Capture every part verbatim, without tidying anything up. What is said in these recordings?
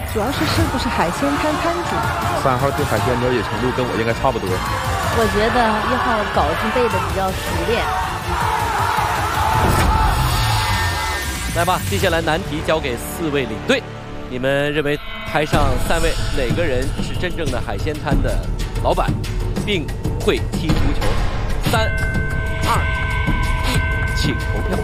主要是是不是海鲜摊摊主？ 三号对海鲜了解程度跟我应该差不多。 我觉得一号稿子背的比较熟练。 来吧，接下来难题交给四位领队，你们认为台上三位哪个人是真正的海鲜摊的老板，并会踢足球？三、二、一，请投票。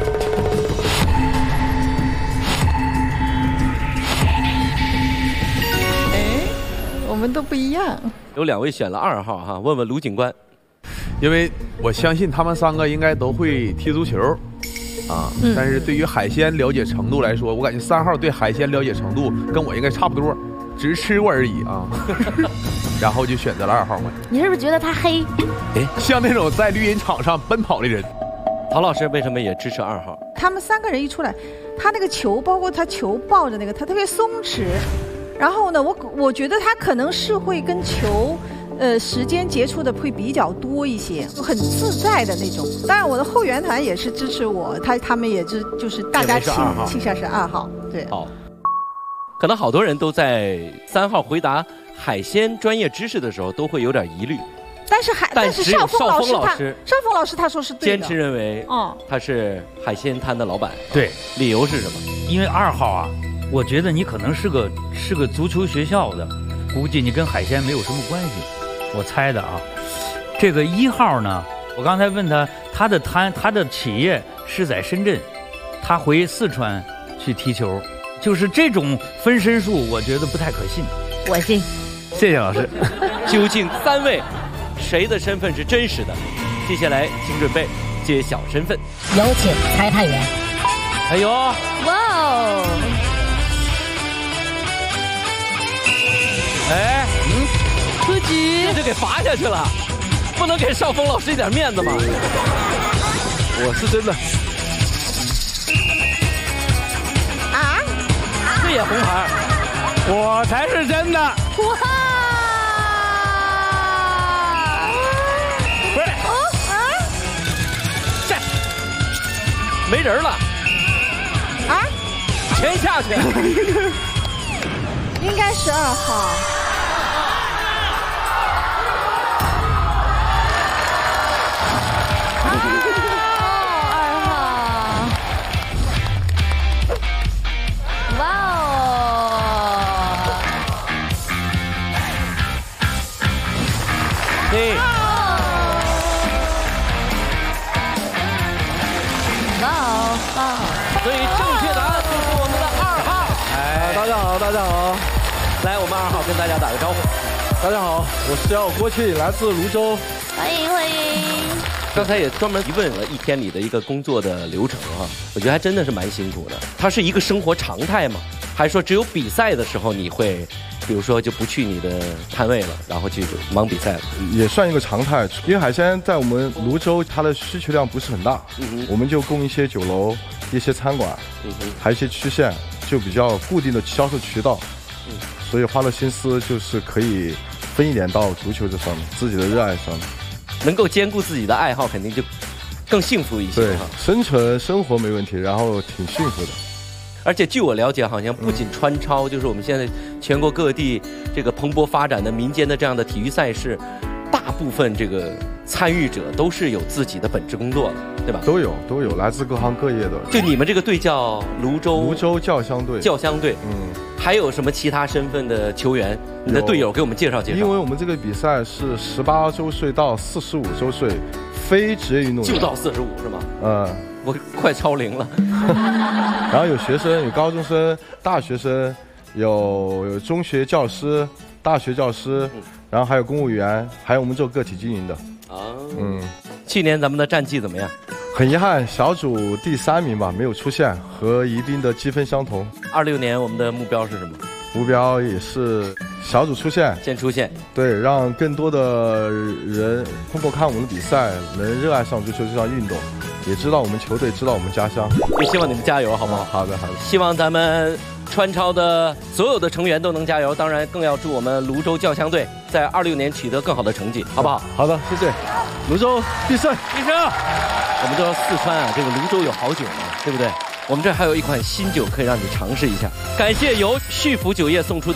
哎，我们都不一样。 有两位选了二号哈，问问卢警官。 因为我相信他们三个应该都会踢足球，啊，嗯、但是对于海鲜了解程度来说，我感觉三号对海鲜了解程度跟我应该差不多，只是吃过而已啊。然后就选择了二号嘛。 你是不是觉得他黑？ 哎，像那种在绿茵场上奔跑的人。 陶老师为什么也支持二号？ 他们三个人一出来，他那个球，包括他球抱着那个，他特别松弛。然后呢，我我觉得他可能是会跟球。呃，时间接触的会比较多一些，很自在的那种。当然，我的后援团也是支持我，他他们也是就是大家倾倾向是二号，对。 好，可能好多人都在三号回答海鲜专业知识的时候都会有点疑虑， 但是海但是邵峰老师他邵峰老师他说是对的，坚持认为哦他是海鲜摊的老板。 对， 理由是什么？ 因为二号啊，我觉得你可能是个是个足球学校的，估计你跟海鲜没有什么关系。我猜的啊，这个一号呢，我刚才问他，他的摊他的企业是在深圳，他回四川去踢球，就是这种分身术，我觉得不太可信。 我信。 谢谢老师。 究竟三位谁的身份是真实的？接下来请准备揭晓身份。 有请裁判员。 哎呦， 哇哦！ 哎，嗯。 出局， 这就给罚下去了，不能给邵峰老师一点面子吗？ 我是真的。 啊？这也红牌？ 我才是真的。 哇！ 不是。哦啊！这没人了。啊？全下去。 应该是二号。 对， 哇哦哇！ 所以正确答案就是我们的二号。 哎，大家好，大家好， 来，我们二号跟大家打个招呼。 大家好，我是姚郭庆，来自泸州。 欢迎欢迎。 刚才也专门提问了一天里的一个工作的流程哈，我觉得还真的是蛮辛苦的。它是一个生活常态吗？还是说只有比赛的时候你会？比如说就不去你的摊位了，然后去忙比赛了， 也算一个常态。因为海鲜在我们泸州，它的需求量不是很大，嗯、我们就供一些酒楼、一些餐馆，嗯、还有一些区县，就比较固定的销售渠道。嗯、所以花了心思就是可以分一点到足球这上面，自己的热爱上面， 能够兼顾自己的爱好，肯定就更幸福一些。 对，生存生活没问题，然后挺幸福的。 而且据我了解，好像不仅川超，就是我们现在全国各地这个蓬勃发展的民间的这样的体育赛事，大部分这个参与者都是有自己的本职工作的，对吧？ 都有，都有，来自各行各业的。 就你们这个队叫泸州泸州教乡队， 教乡队，嗯，还有什么其他身份的球员？你的队友给我们介绍介绍。 因为我们这个比赛是十八周岁到四十五周岁，非职业运动员， 就到四十五是吗？ 嗯。 我快超龄了， 然后有学生，有高中生、大学生，有中学教师、大学教师，然后还有公务员，还有我们做个体经营的。啊， 嗯，去年咱们的战绩怎么样？ 很遗憾，小组第三名吧，没有出现，和宜宾的积分相同。 二六年我们的目标是什么？ 目标也是小组出线， 先出线， 对，让更多的人通过看我们的比赛，能热爱上足球这项运动，也知道我们球队，知道我们家乡。 也希望你们加油，好不好？ 嗯、好的，好的。希望咱们川超的所有的成员都能加油，当然更要祝我们泸州教乡队在二六年取得更好的成绩，好不好？ 好的，谢谢。泸州必胜， 必胜！我们知道四川啊，这个泸州有好酒嘛，对不对？我们这还有一款新酒可以让你尝试一下。感谢由旭福酒业送出的